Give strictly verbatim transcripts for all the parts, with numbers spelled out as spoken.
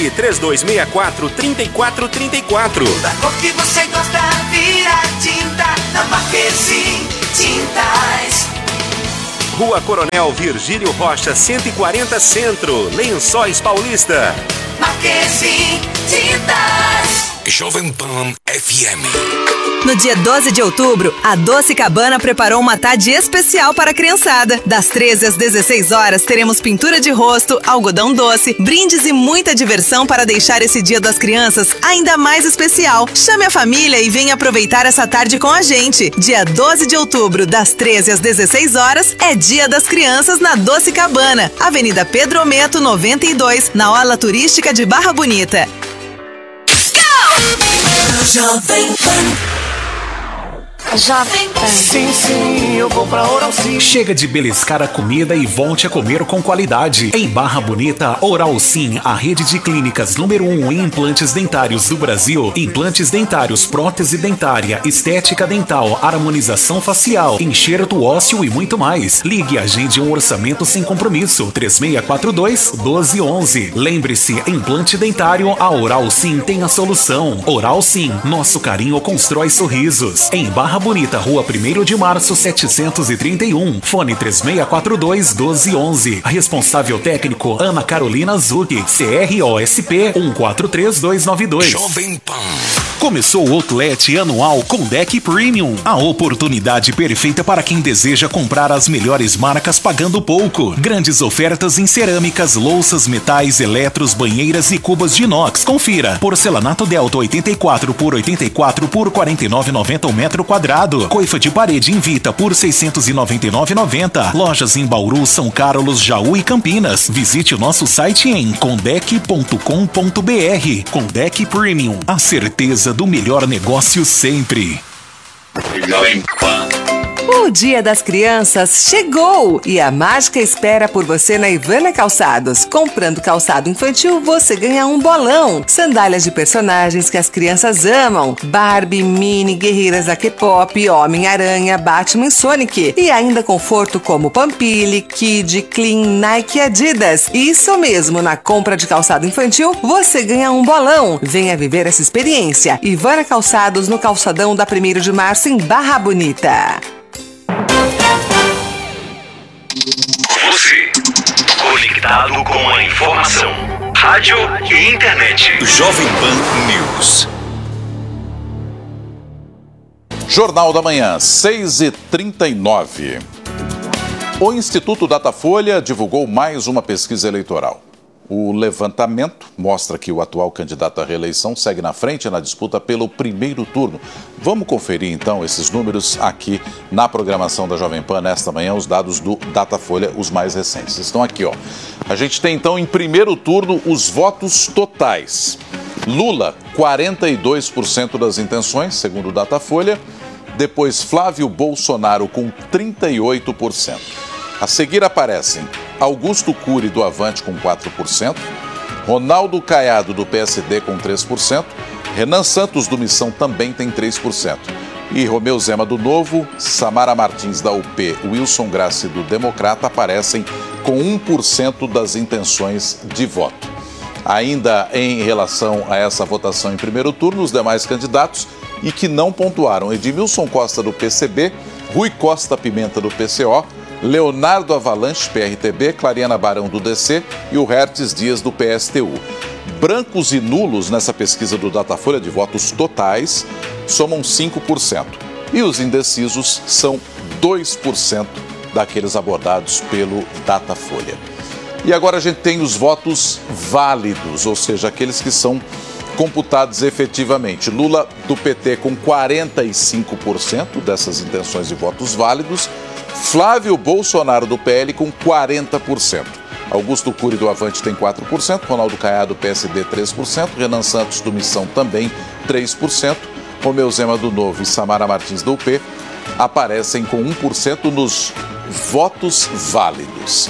Ligue três dois seis quatro, três quatro três quatro. Da cor que você gosta, vira tinta na Marquezine Tintas. Rua Coronel Virgílio Rocha, cento e quarenta Centro, Lençóis Paulista. Marquezine Tintas. Jovem Pan F M. No dia doze de outubro, a Doce Cabana preparou uma tarde especial para a criançada. Das treze às dezesseis horas, teremos pintura de rosto, algodão doce, brindes e muita diversão para deixar esse Dia das Crianças ainda mais especial. Chame a família e venha aproveitar essa tarde com a gente. Dia doze de outubro, das treze às dezesseis horas, é Dia das Crianças na Doce Cabana, Avenida Pedro Ometo, noventa e dois, na Orla Turística de Barra Bonita. Jovem Pan. Jovem Pan. Sim, sim, eu vou pra Oral Sim. Chega de beliscar a comida e volte a comer com qualidade. Em Barra Bonita, Oral Sim, a rede de clínicas número um em implantes dentários do Brasil. Implantes dentários, prótese dentária, estética dental, harmonização facial, enxerto ósseo e muito mais. Ligue e agende um orçamento sem compromisso. três seis quatro dois, um dois um um. Lembre-se, implante dentário, a Oral Sim tem a solução. Oral Sim, nosso carinho constrói sorrisos. Em Barra Bonita, Rua primeiro de março, setecentos e trinta e um. Fone três seis quatro dois, um dois um um. Responsável técnico Ana Carolina Zucchi, C R O S P um quatro três dois nove dois. Jovem Pan. Começou o Outlet anual com Deck Premium. A oportunidade perfeita para quem deseja comprar as melhores marcas pagando pouco. Grandes ofertas em cerâmicas, louças, metais, eletros, banheiras e cubas de inox. Confira. Porcelanato Delta oitenta e quatro por oitenta e quatro por quarenta e nove reais e noventa centavos o metro quadrado. Coifa de parede Invita por seiscentos e noventa e nove reais e noventa centavos. Lojas em Bauru, São Carlos, Jaú e Campinas. Visite o nosso site em condec ponto com ponto br. Condec Premium. A certeza do melhor negócio sempre. O Dia das Crianças chegou e a mágica espera por você na Ivana Calçados. Comprando calçado infantil, você ganha um bolão. Sandálias de personagens que as crianças amam. Barbie, Minnie, Guerreiras da K-pop, Homem-Aranha, Batman e Sonic. E ainda conforto como Pampili, Kid, Clean, Nike e Adidas. Isso mesmo, na compra de calçado infantil, você ganha um bolão. Venha viver essa experiência. Ivana Calçados, no calçadão da primeiro de março, em Barra Bonita. Você, conectado com a informação, rádio e internet. Jovem Pan News. Jornal da Manhã, seis e trinta e nove. O Instituto Datafolha divulgou mais uma pesquisa eleitoral. O levantamento mostra que o atual candidato à reeleição segue na frente na disputa pelo primeiro turno. Vamos conferir então esses números aqui na programação da Jovem Pan nesta manhã, os dados do Datafolha, os mais recentes. Estão aqui, ó. A gente tem então em primeiro turno os votos totais. Lula, quarenta e dois por cento das intenções, segundo o Datafolha. Depois Flávio Bolsonaro com trinta e oito por cento. A seguir aparecem Augusto Cury do Avante com quatro por cento, Ronaldo Caiado do P S D com três por cento, Renan Santos do Missão também tem três por cento. E Romeu Zema do Novo, Samara Martins da U P, Wilson Grassi do Democrata aparecem com um por cento das intenções de voto. Ainda em relação a essa votação em primeiro turno, os demais candidatos e que não pontuaram: Edmilson Costa do P C B, Rui Costa Pimenta do P C O, Leonardo Avalanche, P R T B, Clariana Barão do D C e o Hertes Dias do P S T U. Brancos e nulos nessa pesquisa do Datafolha de votos totais somam cinco por cento. E os indecisos são dois por cento daqueles abordados pelo Datafolha. E agora a gente tem os votos válidos, ou seja, aqueles que são computados efetivamente. Lula do P T com quarenta e cinco por cento dessas intenções de votos válidos. Flávio Bolsonaro do P L com quarenta por cento. Augusto Cury do Avante tem quatro por cento. Ronaldo Caiado do P S D três por cento. Renan Santos do Missão também três por cento. Romeu Zema do Novo e Samara Martins do U P aparecem com um por cento nos votos válidos.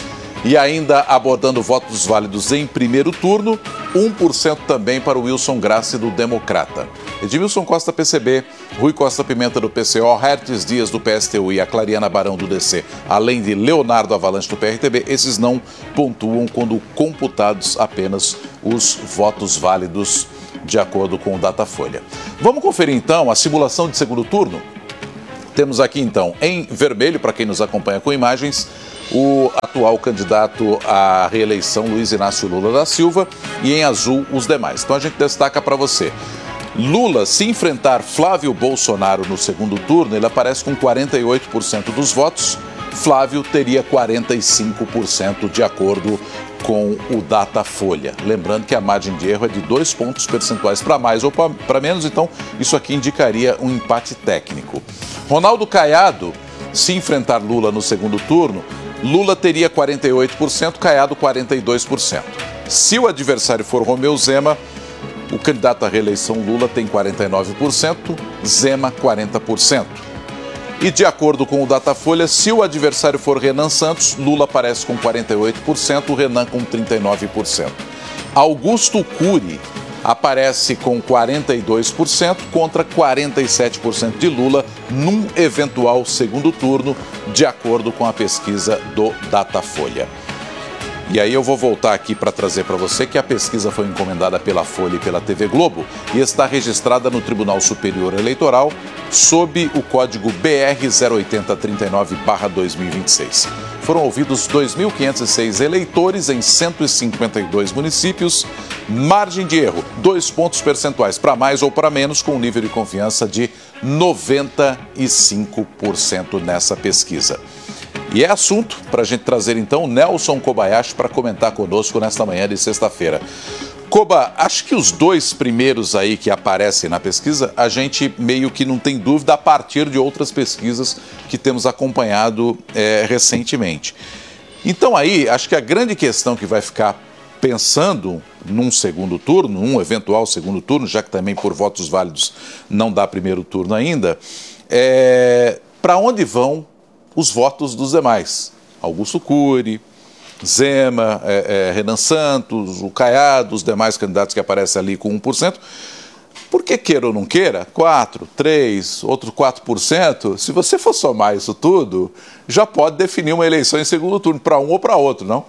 E ainda abordando votos válidos em primeiro turno, um por cento também para o Wilson Grassi do Democrata. Edmilson Costa, P C B, Rui Costa Pimenta do P C O, Hertes Dias do P S T U e a Clariana Barão do D C, além de Leonardo Avalanche do P R T B, esses não pontuam quando computados apenas os votos válidos de acordo com o Datafolha. Vamos conferir então a simulação de segundo turno? Temos aqui então em vermelho, para quem nos acompanha com imagens, o atual candidato à reeleição Luiz Inácio Lula da Silva e em azul os demais. Então a gente destaca para você. Lula, se enfrentar Flávio Bolsonaro no segundo turno, ele aparece com quarenta e oito por cento dos votos. Flávio teria quarenta e cinco por cento de acordo com o Datafolha. Lembrando que a margem de erro é de dois pontos percentuais para mais ou para menos, então isso aqui indicaria um empate técnico. Ronaldo Caiado, se enfrentar Lula no segundo turno, Lula teria quarenta e oito por cento, Caiado quarenta e dois por cento. Se o adversário for Romeu Zema, o candidato à reeleição Lula tem quarenta e nove por cento, Zema quarenta por cento. E de acordo com o Datafolha, se o adversário for Renan Santos, Lula aparece com quarenta e oito por cento, Renan com trinta e nove por cento. Augusto Cury aparece com quarenta e dois por cento contra quarenta e sete por cento de Lula num eventual segundo turno, de acordo com a pesquisa do Datafolha. E aí eu vou voltar aqui para trazer para você que a pesquisa foi encomendada pela Folha e pela T V Globo e está registrada no Tribunal Superior Eleitoral sob o código B R zero oito zero três nove barra dois mil e vinte e seis. Foram ouvidos dois mil quinhentos e seis eleitores em cento e cinquenta e dois municípios. Margem de erro, dois pontos percentuais para mais ou para menos, com um nível de confiança de noventa e cinco por cento nessa pesquisa. E é assunto para a gente trazer então Nelson Kobayashi para comentar conosco nesta manhã de sexta-feira. Koba, acho que os dois primeiros aí que aparecem na pesquisa, a gente meio que não tem dúvida a partir de outras pesquisas que temos acompanhado é, recentemente. Então aí, acho que a grande questão que vai ficar pensando num segundo turno, um eventual segundo turno, já que também por votos válidos não dá primeiro turno ainda, é para onde vão os votos dos demais? Augusto Cury, Zema, é, é, Renan Santos, o Caiado, os demais candidatos que aparecem ali com um por cento. Porque queira ou não queira, quatro, três, outro quatro por cento, se você for somar isso tudo, já pode definir uma eleição em segundo turno, para um ou para outro, não?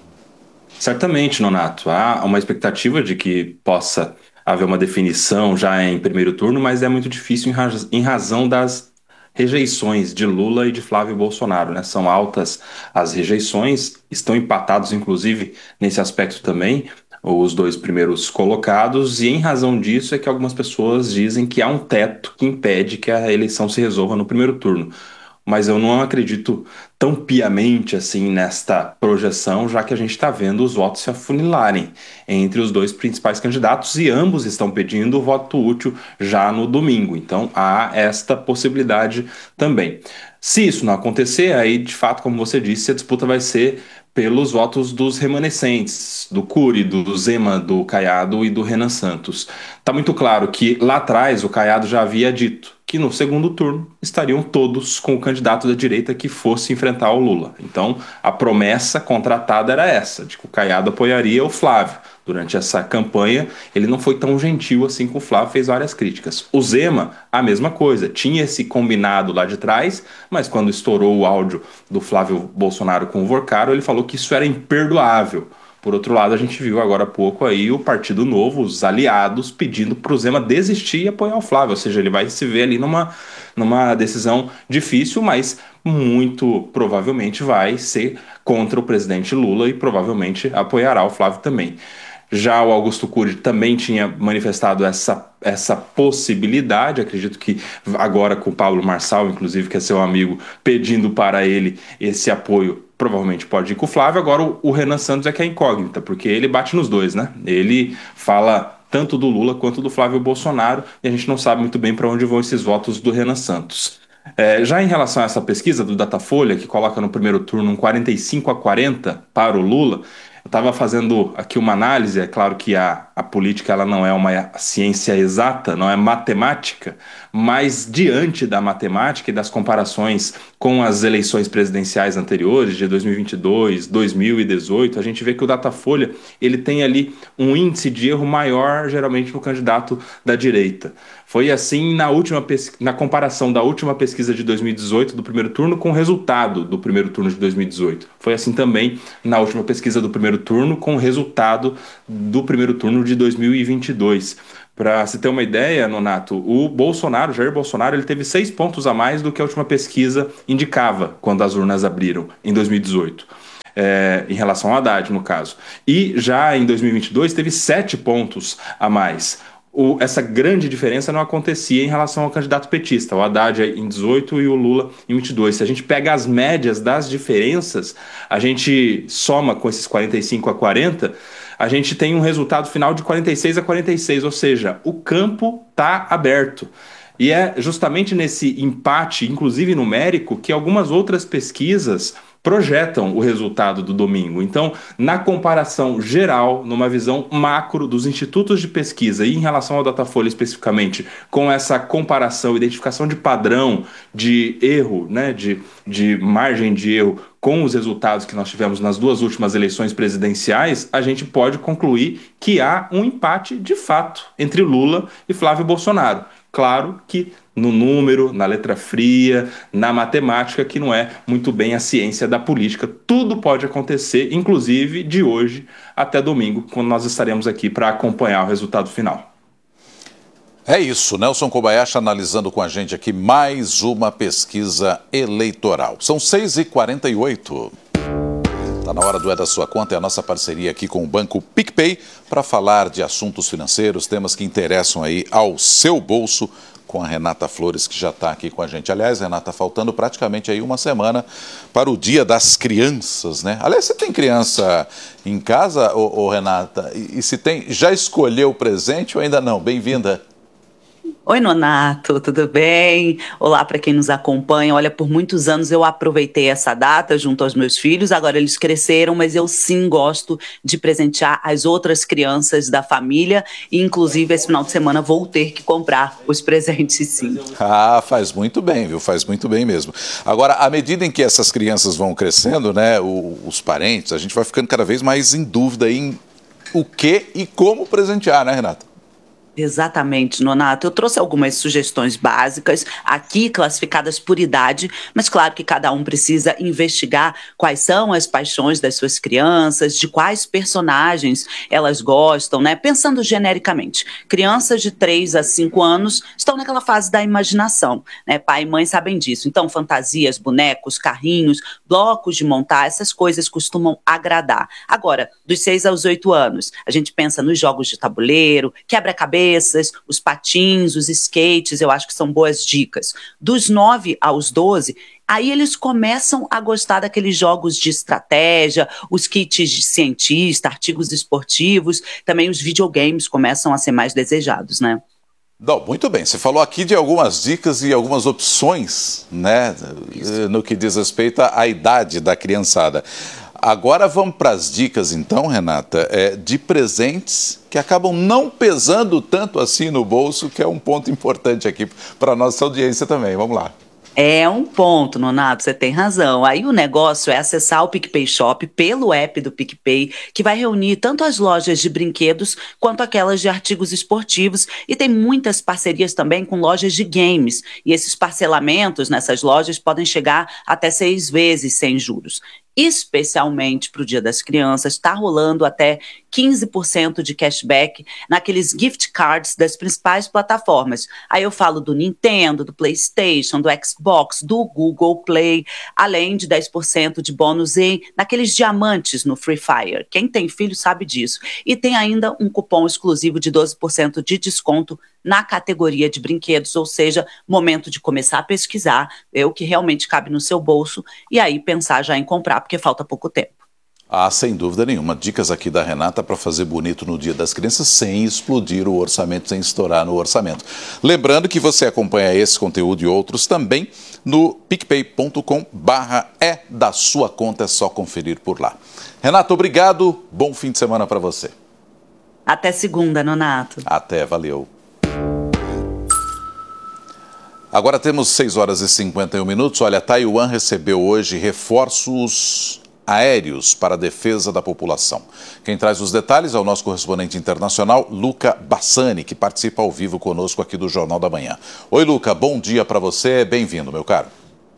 Certamente, Nonato. Há uma expectativa de que possa haver uma definição já em primeiro turno, mas é muito difícil em, raz- em razão das rejeições de Lula e de Flávio Bolsonaro, né? São altas as rejeições, estão empatados, inclusive, nesse aspecto também, os dois primeiros colocados, e em razão disso é que algumas pessoas dizem que há um teto que impede que a eleição se resolva no primeiro turno. Mas eu não acredito tão piamente assim nesta projeção, já que a gente está vendo os votos se afunilarem entre os dois principais candidatos e ambos estão pedindo o voto útil já no domingo. Então há esta possibilidade também. Se isso não acontecer, aí de fato, como você disse, a disputa vai ser pelos votos dos remanescentes, do Cury, do Zema, do Caiado e do Renan Santos. Está muito claro que lá atrás o Caiado já havia dito que no segundo turno estariam todos com o candidato da direita que fosse enfrentar o Lula. Então, a promessa contratada era essa, de que o Caiado apoiaria o Flávio. Durante essa campanha, ele não foi tão gentil assim com o Flávio, fez várias críticas. O Zema, a mesma coisa, tinha esse combinado lá de trás, mas quando estourou o áudio do Flávio Bolsonaro com o Vorcaro, ele falou que isso era imperdoável. Por outro lado, a gente viu agora há pouco aí o Partido Novo, os aliados, pedindo para o Zema desistir e apoiar o Flávio. Ou seja, ele vai se ver ali numa, numa decisão difícil, mas muito provavelmente vai ser contra o presidente Lula e provavelmente apoiará o Flávio também. Já o Augusto Cury também tinha manifestado essa, essa possibilidade, acredito que agora com o Pablo Marçal, inclusive, que é seu amigo, pedindo para ele esse apoio, provavelmente pode ir com o Flávio. Agora o, o Renan Santos é que é incógnita, porque ele bate nos dois, né? Ele fala tanto do Lula quanto do Flávio Bolsonaro e a gente não sabe muito bem para onde vão esses votos do Renan Santos. É, já em relação a essa pesquisa do Datafolha, que coloca no primeiro turno um quarenta e cinco a quarenta para o Lula, Eu estava fazendo aqui uma análise, é claro que a, a política ela não é uma ciência exata, não é matemática, mas diante da matemática e das comparações com as eleições presidenciais anteriores, de dois mil e vinte e dois, dois mil e dezoito, a gente vê que o Datafolha ele tem ali um índice de erro maior, geralmente no candidato da direita. Foi assim na, última pes... na comparação da última pesquisa de dois mil e dezoito, do primeiro turno, com o resultado do primeiro turno de dois mil e dezoito. Foi assim também na última pesquisa do primeiro turno, com o resultado do primeiro turno de dois mil e vinte e dois. Para se ter uma ideia, Nonato, o Bolsonaro, Jair Bolsonaro, ele teve seis pontos a mais do que a última pesquisa indicava quando as urnas abriram em dois mil e dezoito. É, em relação ao Haddad, no caso. E já em dois mil e vinte e dois teve sete pontos a mais. O, essa grande diferença não acontecia em relação ao candidato petista, o Haddad em dezoito e o Lula em vinte e dois. Se a gente pega as médias das diferenças, a gente soma com esses quarenta e cinco a quarenta, a gente tem um resultado final de quarenta e seis a quarenta e seis, ou seja, o campo está aberto. E é justamente nesse empate, inclusive numérico, que algumas outras pesquisas projetam o resultado do domingo. Então, na comparação geral, numa visão macro dos institutos de pesquisa e em relação ao Datafolha especificamente, com essa comparação, identificação de padrão, de erro, né, de, de margem de erro com os resultados que nós tivemos nas duas últimas eleições presidenciais, a gente pode concluir que há um empate de fato entre Lula e Flávio Bolsonaro. Claro que no número, na letra fria, na matemática, que não é muito bem a ciência da política. Tudo pode acontecer, inclusive de hoje até domingo, quando nós estaremos aqui para acompanhar o resultado final. É isso, Nelson Kobayashi analisando com a gente aqui mais uma pesquisa eleitoral. São seis e quarenta e oito. Está na hora do É da Sua Conta, é a nossa parceria aqui com o Banco PicPay para falar de assuntos financeiros, temas que interessam aí ao seu bolso, com a Renata Flores, que já está aqui com a gente. Aliás, Renata, faltando praticamente aí uma semana para o Dia das Crianças, né? Aliás, você tem criança em casa, ô, ô Renata? E, e se tem, já escolheu o presente ou ainda não? Bem-vinda. Oi, Nonato, tudo bem? Olá para quem nos acompanha. Olha, por muitos anos eu aproveitei essa data junto aos meus filhos, agora eles cresceram, mas eu sim gosto de presentear as outras crianças da família e inclusive esse final de semana vou ter que comprar os presentes sim. Ah, faz muito bem, viu? Faz muito bem mesmo. Agora, à medida em que essas crianças vão crescendo, né, o, os parentes, a gente vai ficando cada vez mais em dúvida em o que e como presentear, né, Renata? Exatamente, Nonato. Eu trouxe algumas sugestões básicas aqui classificadas por idade, mas claro que cada um precisa investigar quais são as paixões das suas crianças, de quais personagens elas gostam, né? Pensando genericamente, crianças de três a cinco anos estão naquela fase da imaginação, né? Pai e mãe sabem disso. Então, fantasias, bonecos, carrinhos, blocos de montar, essas coisas costumam agradar. Agora, dos seis aos oito anos, a gente pensa nos jogos de tabuleiro, quebra-cabeça, os patins, os skates, eu acho que são boas dicas. Dos nove aos doze, aí eles começam a gostar daqueles jogos de estratégia, os kits de cientista, artigos esportivos, também os videogames começam a ser mais desejados, né? Não, muito bem, você falou aqui de algumas dicas e algumas opções, né, Isso. no que diz respeito à idade da criançada. Agora vamos para as dicas então, Renata, é, de presentes que acabam não pesando tanto assim no bolso, que é um ponto importante aqui para a nossa audiência também. Vamos lá. É um ponto, Nonato, você tem razão. Aí o negócio é acessar o PicPay Shop pelo app do PicPay, que vai reunir tanto as lojas de brinquedos quanto aquelas de artigos esportivos, e tem muitas parcerias também com lojas de games. E esses parcelamentos nessas lojas podem chegar até seis vezes sem juros. Especialmente para o Dia das Crianças, está rolando até quinze por cento de cashback naqueles gift cards das principais plataformas. Aí eu falo do Nintendo, do PlayStation, do Xbox, do Google Play, além de dez por cento de bônus em naqueles diamantes no Free Fire. Quem tem filho sabe disso. E tem ainda um cupom exclusivo de doze por cento de desconto na categoria de brinquedos, ou seja, momento de começar a pesquisar, ver o que realmente cabe no seu bolso e aí pensar já em comprar, porque falta pouco tempo. Ah, sem dúvida nenhuma. Dicas aqui da Renata para fazer bonito no Dia das Crianças sem explodir o orçamento, sem estourar no orçamento. Lembrando que você acompanha esse conteúdo e outros também no picpay ponto com barra é da sua conta, é só conferir por lá. Renata, obrigado. Bom fim de semana para você. Até segunda, Nonato. Até, valeu. Agora temos seis horas e cinquenta e um minutos. Olha, Taiwan recebeu hoje reforços aéreos para a defesa da população. Quem traz os detalhes é o nosso correspondente internacional, Luca Bassani, que participa ao vivo conosco aqui do Jornal da Manhã. Oi, Luca, bom dia para você. Bem-vindo, meu caro.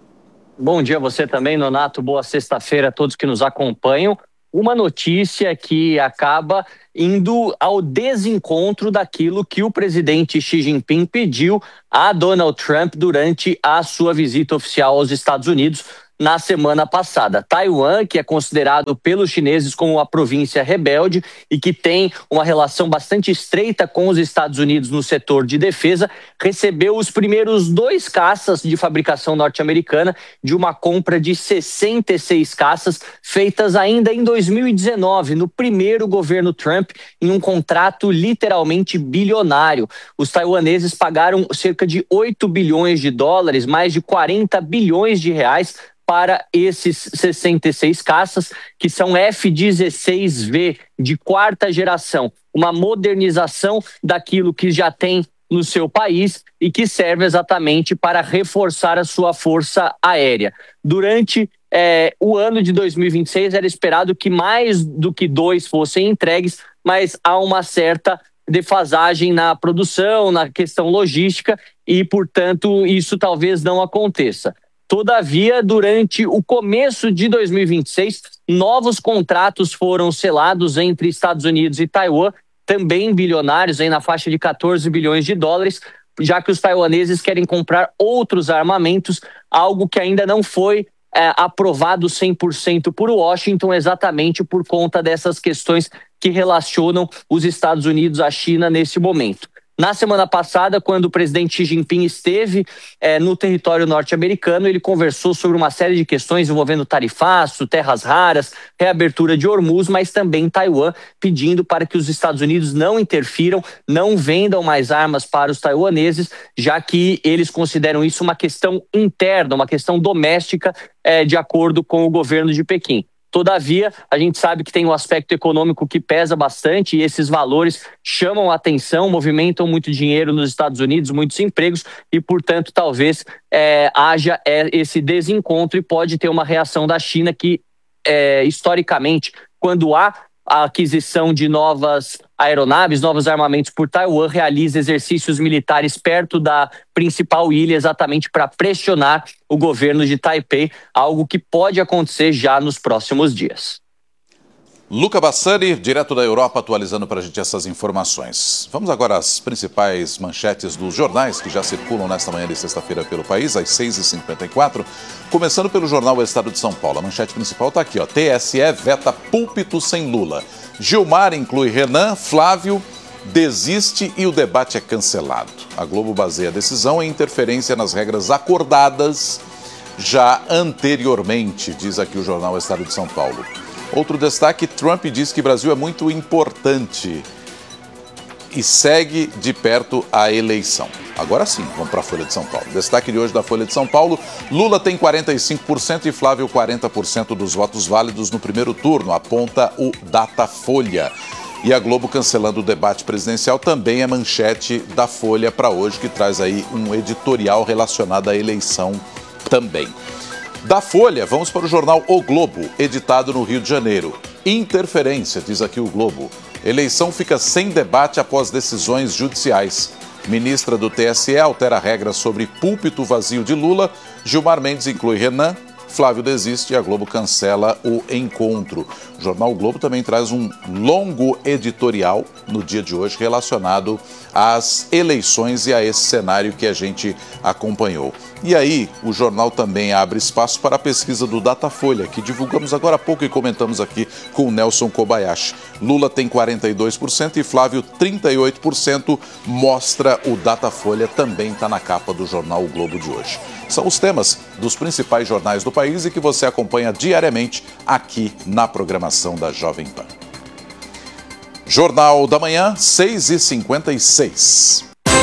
Bom dia a você também, Nonato. Boa sexta-feira a todos que nos acompanham. Uma notícia que acaba indo ao desencontro daquilo que o presidente Xi Jinping pediu a Donald Trump durante a sua visita oficial aos Estados Unidos na semana passada. Taiwan, que é considerado pelos chineses como a província rebelde e que tem uma relação bastante estreita com os Estados Unidos no setor de defesa, recebeu os primeiros dois caças de fabricação norte-americana de uma compra de sessenta e seis caças feitas ainda em dois mil e dezenove, no primeiro governo Trump, em um contrato literalmente bilionário. Os taiwaneses pagaram cerca de oito bilhões de dólares, mais de quarenta bilhões de reais, para esses sessenta e seis caças, que são F dezesseis V de quarta geração, uma modernização daquilo que já tem no seu país e que serve exatamente para reforçar a sua força aérea. Durante é, o ano de dois mil e vinte e seis era esperado que mais do que dois fossem entregues, mas há uma certa defasagem na produção, na questão logística e, portanto, isso talvez não aconteça. Todavia, durante o começo de dois mil e vinte e seis, novos contratos foram selados entre Estados Unidos e Taiwan, também bilionários, aí na faixa de quatorze bilhões de dólares, já que os taiwaneses querem comprar outros armamentos, algo que ainda não foi é, aprovado cem por cento por Washington, exatamente por conta dessas questões que relacionam os Estados Unidos à China nesse momento. Na semana passada, quando o presidente Xi Jinping esteve é, no território norte-americano, ele conversou sobre uma série de questões envolvendo tarifaço, terras raras, reabertura de Hormuz, mas também Taiwan, pedindo para que os Estados Unidos não interfiram, não vendam mais armas para os taiwaneses, já que eles consideram isso uma questão interna, uma questão doméstica, é, de acordo com o governo de Pequim. Todavia, a gente sabe que tem um aspecto econômico que pesa bastante e esses valores chamam a atenção, movimentam muito dinheiro nos Estados Unidos, muitos empregos e, portanto, talvez é, haja é, esse desencontro e pode ter uma reação da China que, é, historicamente, quando há a aquisição de novas aeronaves, novos armamentos por Taiwan, realiza exercícios militares perto da principal ilha exatamente para pressionar o governo de Taipei, algo que pode acontecer já nos próximos dias. Luca Bassani, direto da Europa, atualizando para a gente essas informações. Vamos agora às principais manchetes dos jornais que já circulam nesta manhã de sexta-feira pelo país, às seis e cinquenta e quatro. Começando pelo jornal O Estado de São Paulo. A manchete principal está aqui, ó. T S E veta púlpito sem Lula. Gilmar inclui Renan, Flávio desiste e o debate é cancelado. A Globo baseia a decisão em interferência nas regras acordadas já anteriormente, diz aqui o jornal O Estado de São Paulo. Outro destaque, Trump diz que o Brasil é muito importante e segue de perto a eleição. Agora sim, vamos para a Folha de São Paulo. Destaque de hoje da Folha de São Paulo, Lula tem quarenta e cinco por cento e Flávio quarenta por cento dos votos válidos no primeiro turno, aponta o Datafolha. E a Globo cancelando o debate presidencial também é manchete da Folha para hoje, que traz aí um editorial relacionado à eleição também. Da Folha, vamos para o jornal O Globo, editado no Rio de Janeiro. Interferência, diz aqui o Globo. Eleição fica sem debate após decisões judiciais. Ministra do T S E altera regras sobre púlpito vazio de Lula. Gilmar Mendes inclui Renan. Flávio desiste e a Globo cancela o encontro. O jornal o Globo também traz um longo editorial no dia de hoje relacionado às eleições e a esse cenário que a gente acompanhou. E aí, o jornal também abre espaço para a pesquisa do Datafolha, que divulgamos agora há pouco e comentamos aqui com o Nelson Kobayashi. Lula tem quarenta e dois por cento e Flávio trinta e oito por cento, mostra o Datafolha, também está na capa do jornal O Globo de hoje. São os temas dos principais jornais do país e que você acompanha diariamente aqui na programação da Jovem Pan. Jornal da Manhã, seis e cinquenta e seis.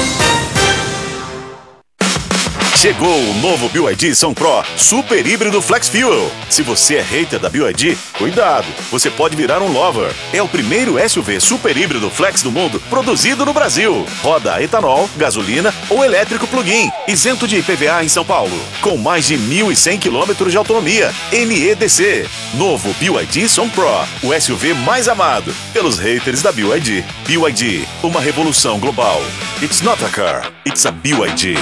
Chegou o novo B Y D Som Pro Super Híbrido Flex Fuel. Se você é hater da B Y D, cuidado, você pode virar um lover. É o primeiro S U V super híbrido flex do mundo produzido no Brasil. Roda a etanol, gasolina ou elétrico plug-in, isento de I P V A em São Paulo. Com mais de mil e cem quilômetros de autonomia, N E D C. Novo B Y D Som Pro, o S U V mais amado pelos haters da B Y D. B Y D, uma revolução global. It's not a car, it's a B Y D.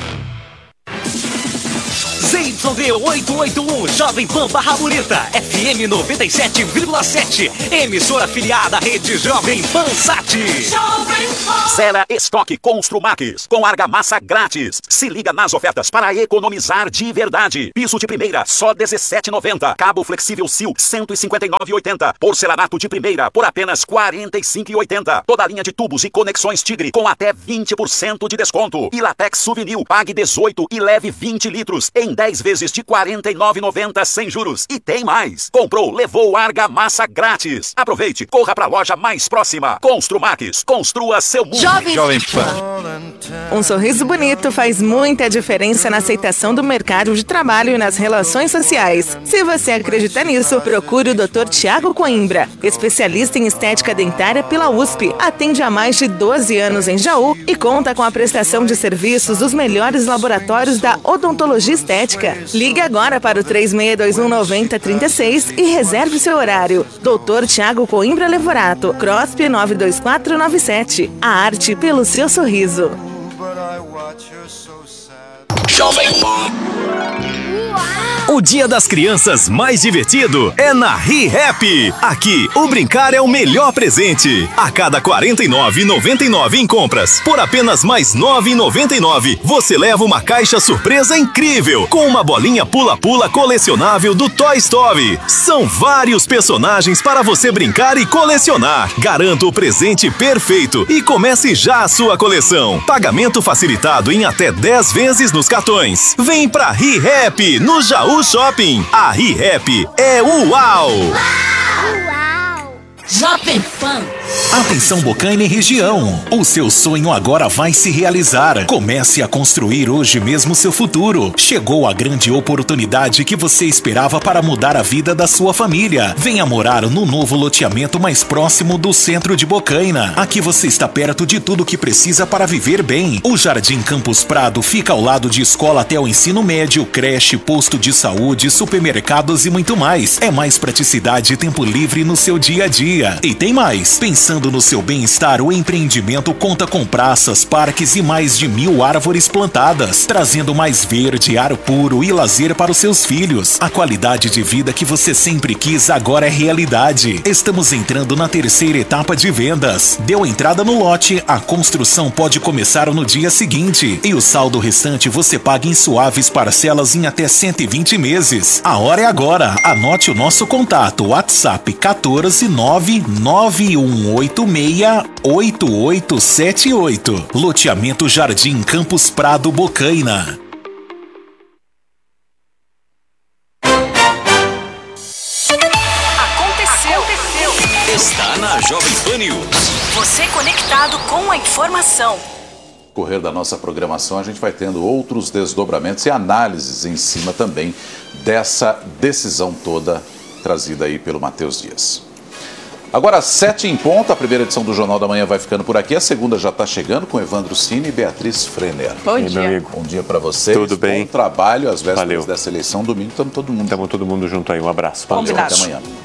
Z Y D oitocentos e oitenta e um, Jovem Pan Barra Bonita, F M noventa e sete vírgula sete, emissora afiliada à rede Jovem Pan Sat. Zera estoque Construmax, com argamassa grátis. Se liga nas ofertas para economizar de verdade. Piso de primeira, só dezessete reais e noventa centavos. Cabo flexível S I L, cento e cinquenta e nove reais e oitenta centavos. Porcelanato de primeira, por apenas quarenta e cinco reais e oitenta centavos. Toda a linha de tubos e conexões Tigre, com até vinte por cento de desconto. E Latex Souvenir, pague dezoito e leve vinte litros, em dez vezes de quarenta e nove reais e noventa centavos sem juros. E tem mais. Comprou, levou argamassa grátis. Aproveite, corra para a loja mais próxima. Construmax, construa seu mundo. Jovem, Jovem Pan. Um sorriso bonito faz muita diferença na aceitação do mercado de trabalho e nas relações sociais. Se você acredita nisso, procure o doutor Tiago Coimbra, especialista em estética dentária pela U S P. Atende há mais de doze anos em Jaú e conta com a prestação de serviços dos melhores laboratórios da odontologia estética. Ligue agora para o três seis dois um nove zero três seis e reserve seu horário. doutor Tiago Coimbra Levorato, C R O S P nove dois quatro nove sete. A arte pelo seu sorriso. Jovem Pan. O Dia das Crianças mais divertido é na ReHap. Aqui, o brincar é o melhor presente. A cada quarenta e nove reais e noventa e nove centavos em compras, por apenas mais nove reais e noventa e nove centavos, você leva uma caixa surpresa incrível, com uma bolinha pula-pula colecionável do Toy Story. São vários personagens para você brincar e colecionar. Garanta o presente perfeito e comece já a sua coleção. Pagamento facilitado em até dez vezes nos cartões. Vem pra ReHap, no Jaú Shopping. A ReHap é o uau! Jovem Pan. Atenção Bocaina e região, o seu sonho agora vai se realizar. Comece a construir hoje mesmo seu futuro. Chegou a grande oportunidade que você esperava para mudar a vida da sua família. Venha morar no novo loteamento mais próximo do centro de Bocaina. Aqui você está perto de tudo que precisa para viver bem. O Jardim Campus Prado fica ao lado de escola até o ensino médio, creche, posto de saúde, supermercados e muito mais. É mais praticidade e tempo livre no seu dia a dia. E tem mais, pensando no seu bem-estar, o empreendimento conta com praças, parques e mais de mil árvores plantadas, trazendo mais verde, ar puro e lazer para os seus filhos. A qualidade de vida que você sempre quis agora é realidade. Estamos entrando na terceira etapa de vendas. Deu entrada no lote, a construção pode começar no dia seguinte e o saldo restante você paga em suaves parcelas em até cento e vinte meses. A hora é agora. Anote o nosso contato, WhatsApp quatorze nove nove um oito seis oito oito sete oito. Loteamento Jardim Campus Prado Bocaina. Aconteceu. Aconteceu. Está na Jovem Pan News. Você conectado com a informação. No correr da nossa programação, a gente vai tendo outros desdobramentos e análises em cima também dessa decisão toda trazida aí pelo Matheus Dias. Agora, sete em ponto, a primeira edição do Jornal da Manhã vai ficando por aqui. A segunda já está chegando com Evandro Cini e Beatriz Frener. Bom dia. Meu amigo. Bom dia para vocês. Tudo bem? Bom trabalho, às vésperas Valeu. dessa eleição. Domingo estamos todo mundo. Estamos todo mundo junto aí. Um abraço. Valeu. Até amanhã.